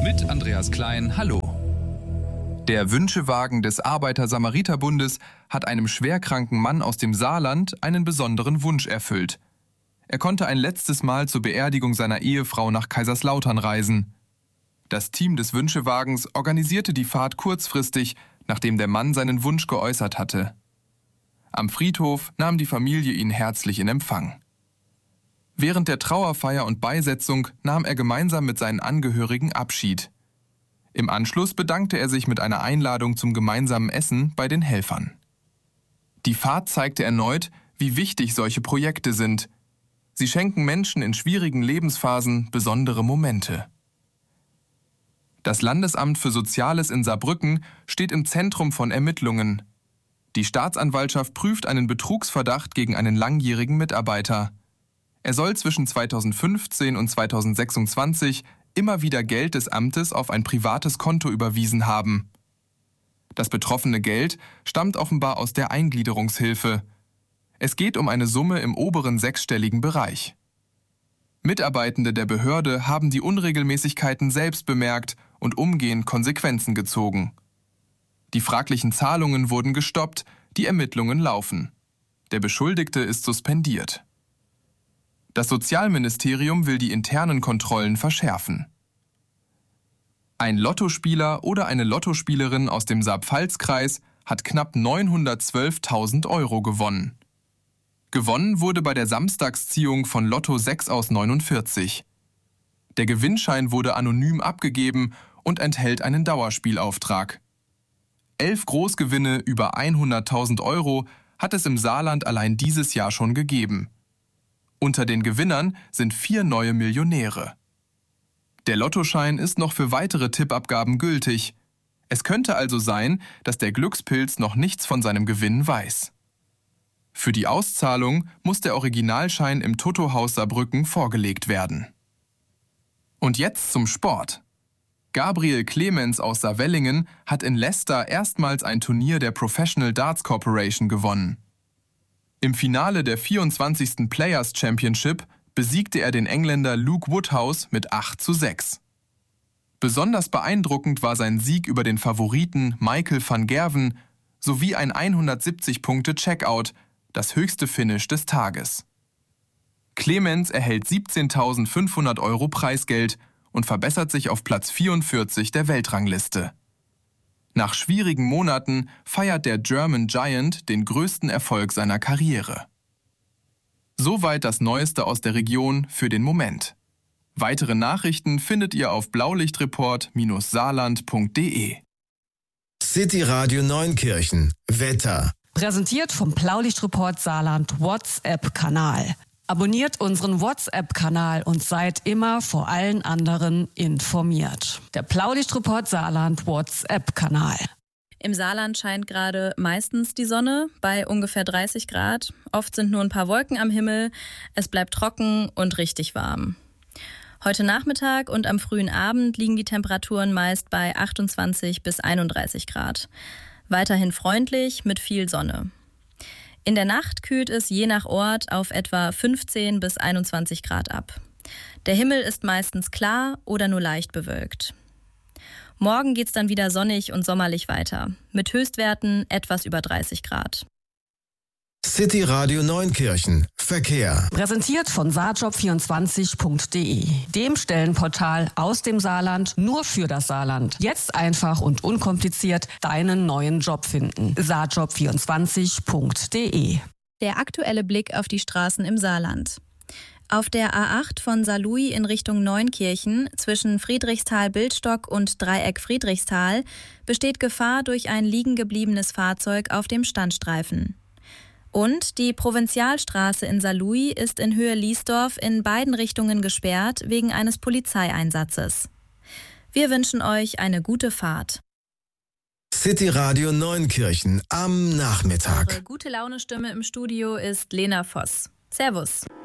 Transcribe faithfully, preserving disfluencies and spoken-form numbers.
Mit Andreas Klein, hallo. Der Wünschewagen des Arbeiter-Samariter-Bundes hat einem schwerkranken Mann aus dem Saarland einen besonderen Wunsch erfüllt. Er konnte ein letztes Mal zur Beerdigung seiner Ehefrau nach Kaiserslautern reisen. Das Team des Wünschewagens organisierte die Fahrt kurzfristig, nachdem der Mann seinen Wunsch geäußert hatte. Am Friedhof nahm die Familie ihn herzlich in Empfang. Während der Trauerfeier und Beisetzung nahm er gemeinsam mit seinen Angehörigen Abschied. Im Anschluss bedankte er sich mit einer Einladung zum gemeinsamen Essen bei den Helfern. Die Fahrt zeigte erneut, wie wichtig solche Projekte sind. Sie schenken Menschen in schwierigen Lebensphasen besondere Momente. Das Landesamt für Soziales in Saarbrücken steht im Zentrum von Ermittlungen. Die Staatsanwaltschaft prüft einen Betrugsverdacht gegen einen langjährigen Mitarbeiter. Er soll zwischen zweitausendfünfzehn und zweitausendsechsundzwanzig immer wieder Geld des Amtes auf ein privates Konto überwiesen haben. Das betroffene Geld stammt offenbar aus der Eingliederungshilfe. Es geht um eine Summe im oberen sechsstelligen Bereich. Mitarbeitende der Behörde haben die Unregelmäßigkeiten selbst bemerkt und umgehend Konsequenzen gezogen. Die fraglichen Zahlungen wurden gestoppt, die Ermittlungen laufen. Der Beschuldigte ist suspendiert. Das Sozialministerium will die internen Kontrollen verschärfen. Ein Lottospieler oder eine Lottospielerin aus dem Saar-Pfalz-Kreis hat knapp neunhundertzwölftausend Euro gewonnen. Gewonnen wurde bei der Samstagsziehung von Lotto sechs aus neunundvierzig. Der Gewinnschein wurde anonym abgegeben und enthält einen Dauerspielauftrag. Elf Großgewinne über hunderttausend Euro hat es im Saarland allein dieses Jahr schon gegeben. Unter den Gewinnern sind vier neue Millionäre. Der Lottoschein ist noch für weitere Tippabgaben gültig. Es könnte also sein, dass der Glückspilz noch nichts von seinem Gewinn weiß. Für die Auszahlung muss der Originalschein im Toto-Haus Saarbrücken vorgelegt werden. Und jetzt zum Sport. Gabriel Clemens aus Saarwellingen hat in Leicester erstmals ein Turnier der Professional Darts Corporation gewonnen. Im Finale der vierundzwanzigsten Players Championship besiegte er den Engländer Luke Woodhouse mit acht zu sechs. Besonders beeindruckend war sein Sieg über den Favoriten Michael van Gerwen sowie ein hundertsiebzig Punkte Checkout, das höchste Finish des Tages. Clemens erhält siebzehntausendfünfhundert Euro Preisgeld und verbessert sich auf Platz vierundvierzig der Weltrangliste. Nach schwierigen Monaten feiert der German Giant den größten Erfolg seiner Karriere. Soweit das Neueste aus der Region für den Moment. Weitere Nachrichten findet ihr auf blaulichtreport Bindestrich saarland Punkt de. City Radio Neunkirchen. Wetter. Präsentiert vom Blaulichtreport Saarland WhatsApp-Kanal. Abonniert unseren WhatsApp-Kanal und seid immer vor allen anderen informiert. Der Blaulichtreport Saarland WhatsApp-Kanal. Im Saarland scheint gerade meistens die Sonne bei ungefähr dreißig Grad. Oft sind nur ein paar Wolken am Himmel. Es bleibt trocken und richtig warm. Heute Nachmittag und am frühen Abend liegen die Temperaturen meist bei achtundzwanzig bis einunddreißig Grad. Weiterhin freundlich mit viel Sonne. In der Nacht kühlt es je nach Ort auf etwa fünfzehn bis einundzwanzig Grad ab. Der Himmel ist meistens klar oder nur leicht bewölkt. Morgen geht's dann wieder sonnig und sommerlich weiter, mit Höchstwerten etwas über dreißig Grad. City Radio Neunkirchen. Verkehr. Präsentiert von saarjob vierundzwanzig Punkt de, dem Stellenportal aus dem Saarland nur für das Saarland. Jetzt einfach und unkompliziert deinen neuen Job finden. saarjob vierundzwanzig Punkt de. Der aktuelle Blick auf die Straßen im Saarland. Auf der A acht von Saarlouis in Richtung Neunkirchen zwischen Friedrichsthal-Bildstock und Dreieck Friedrichsthal besteht Gefahr durch ein liegen gebliebenes Fahrzeug auf dem Standstreifen. Und die Provinzialstraße in Saarlouis ist in Höhe Liesdorf in beiden Richtungen gesperrt wegen eines Polizeieinsatzes. Wir wünschen euch eine gute Fahrt. City Radio Neunkirchen am Nachmittag. Unsere gute Laune-Stimme im Studio ist Lena Voss. Servus.